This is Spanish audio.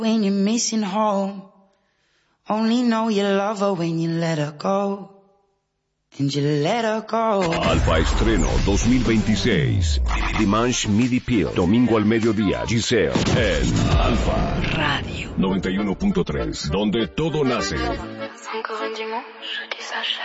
When you're missing home, only know you love her when you let her go. And you let her go. Alfa Estreno 2026. Dimanche Midi Peel. Domingo al mediodía. Giselle en Alfa Radio 91.3. Donde todo nace.